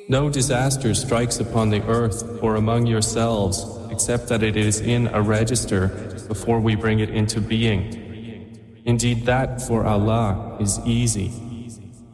No disaster strikes upon the earth or among yourselves except that it is in a register before we bring it into being. Indeed, that for Allah is easy.